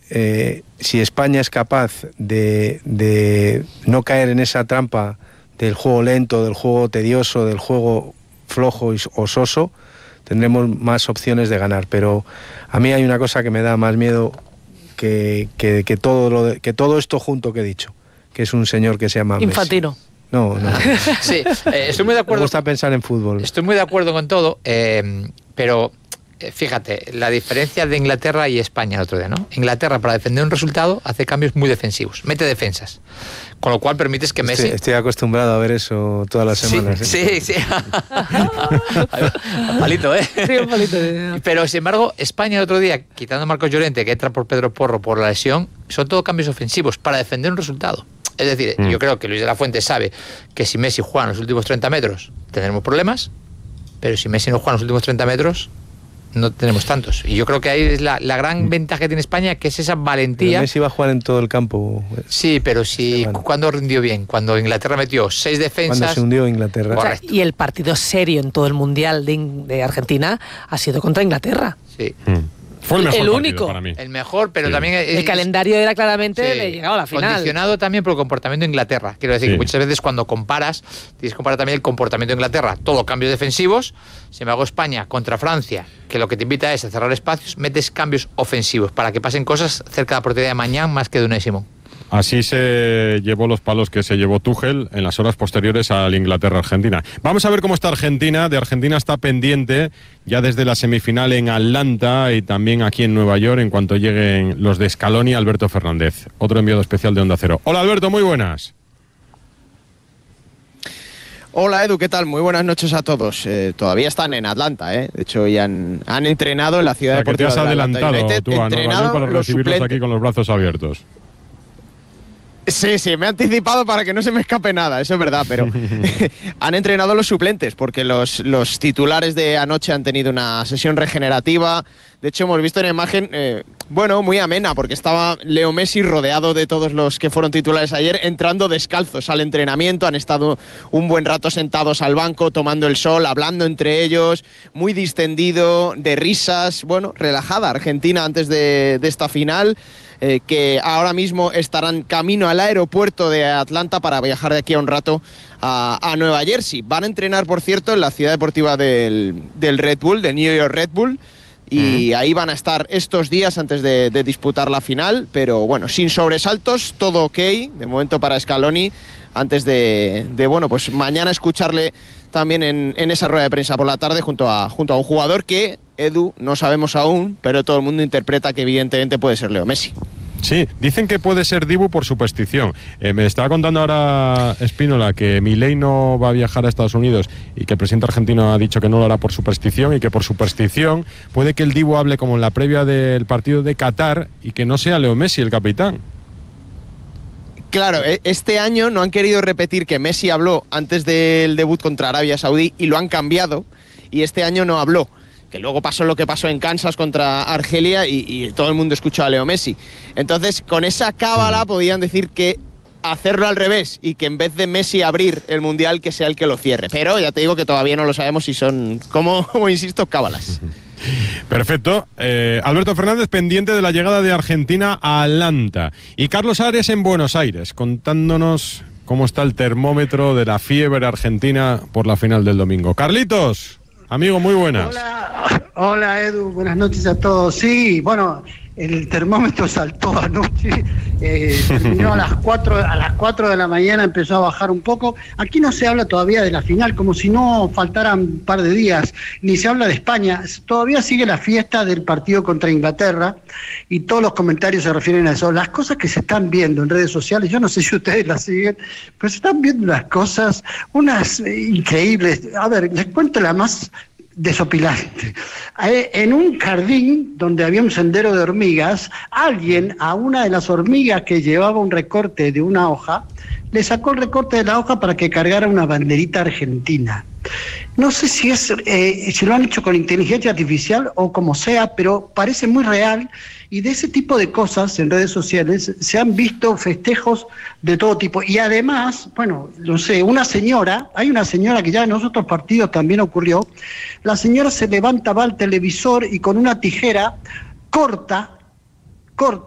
si España es capaz de no caer en esa trampa del juego lento, del juego tedioso, del juego flojo o soso, tendremos más opciones de ganar. Pero a mí hay una cosa que me da más miedo que todo esto junto que he dicho, que es un señor que se llama Infantino. Messi. No. Sí, estoy muy de acuerdo. Me gusta pensar en fútbol. Estoy muy de acuerdo con todo, pero fíjate, la diferencia de Inglaterra y España el otro día, ¿no? Inglaterra, para defender un resultado, hace cambios muy defensivos, mete defensas, con lo cual permites que Messi... Estoy acostumbrado a ver eso todas las semanas. Sí. Palito, ¿eh? Sí, un palito. Pero, sin embargo, España el otro día, quitando a Marcos Llorente, que entra por Pedro Porro por la lesión, son todo cambios ofensivos para defender un resultado. Es decir, yo creo que Luis de la Fuente sabe que si Messi juega en los últimos 30 metros tendremos problemas, pero si Messi no juega en los últimos 30 metros no tenemos tantos. Y yo creo que ahí es la gran ventaja que tiene España, que es esa valentía. Pero Messi va a jugar en todo el campo. Sí, pero ¿cuándo rindió bien? Cuando Inglaterra metió 6 defensas. Cuando se hundió Inglaterra. O sea, y el partido serio en todo el Mundial de Argentina ha sido contra Inglaterra. Sí. Fue el mejor el único para mí. El mejor, pero también... El calendario era claramente de llegado a la final. Condicionado también por el comportamiento de Inglaterra. Quiero decir que muchas veces cuando comparas, tienes que comparar también el comportamiento de Inglaterra. Todo cambios defensivos. Sin embargo, España contra Francia, que lo que te invita es a cerrar espacios, metes cambios ofensivos para que pasen cosas cerca de la portería de mañana más que de Unai Simón. Así se llevó los palos que se llevó Tuchel en las horas posteriores al Inglaterra-Argentina. Vamos a ver cómo está Argentina. De Argentina está pendiente ya desde la semifinal en Atlanta y también aquí en Nueva York en cuanto lleguen los de Scaloni, Alberto Fernández. Otro enviado especial de Onda Cero. Hola Alberto, muy buenas. Hola Edu, ¿qué tal? Muy buenas noches a todos. Todavía están en Atlanta, ¿eh? De hecho ya han entrenado en la ciudad deportiva de Atlanta. Te has adelantado tú a Nueva York para recibirlos aquí con los brazos abiertos. Sí, me he anticipado para que no se me escape nada, eso es verdad, pero han entrenado los suplentes porque los titulares de anoche han tenido una sesión regenerativa. De hecho, hemos visto una imagen, muy amena, porque estaba Leo Messi rodeado de todos los que fueron titulares ayer, entrando descalzos al entrenamiento. Han estado un buen rato sentados al banco, tomando el sol, hablando entre ellos, muy distendido, de risas, relajada Argentina antes de esta final. Que ahora mismo estarán camino al aeropuerto de Atlanta para viajar de aquí a un rato a Nueva Jersey. Van a entrenar, por cierto, en la ciudad deportiva del Red Bull, del New York Red Bull, y ahí van a estar estos días antes de disputar la final, pero sin sobresaltos, todo ok, de momento para Scaloni, antes de mañana escucharle también en esa rueda de prensa por la tarde junto a un jugador que, Edu, no sabemos aún, pero todo el mundo interpreta que evidentemente puede ser Leo Messi. Sí, dicen que puede ser Dibu por superstición. Me estaba contando ahora Espínola que Milei no va a viajar a Estados Unidos y que el presidente argentino ha dicho que no lo hará por superstición y que por superstición puede que el Dibu hable como en la previa del partido de Qatar y que no sea Leo Messi el capitán. Claro, este año no han querido repetir que Messi habló antes del debut contra Arabia Saudí y lo han cambiado, y este año no habló. Que luego pasó lo que pasó en Kansas contra Argelia y todo el mundo escuchó a Leo Messi. Entonces, con esa cábala podían decir que hacerlo al revés y que en vez de Messi abrir el Mundial, que sea el que lo cierre. Pero ya te digo que todavía no lo sabemos si son, como insisto, cábalas. Perfecto. Alberto Fernández pendiente de la llegada de Argentina a Atlanta. Y Carlos Arias en Buenos Aires, contándonos cómo está el termómetro de la fiebre argentina por la final del domingo. Carlitos, amigo, muy buenas. Hola Edu, buenas noches a todos. Sí, el termómetro saltó anoche, terminó a las 4 de la mañana, empezó a bajar un poco. Aquí no se habla todavía de la final, como si no faltaran un par de días, ni se habla de España. Todavía sigue la fiesta del partido contra Inglaterra y todos los comentarios se refieren a eso. Las cosas que se están viendo en redes sociales, yo no sé si ustedes las siguen, pero se están viendo unas cosas, unas increíbles. A ver, les cuento la más desopilante. En un jardín donde había un sendero de hormigas, alguien a una de las hormigas que llevaba un recorte de una hoja, le sacó el recorte de la hoja para que cargara una banderita argentina. No sé si si lo han hecho con inteligencia artificial o como sea, pero parece muy real, y de ese tipo de cosas en redes sociales se han visto festejos de todo tipo. Y además, hay una señora que ya en otros partidos también ocurrió, la señora se levanta, va al televisor y con una tijera corta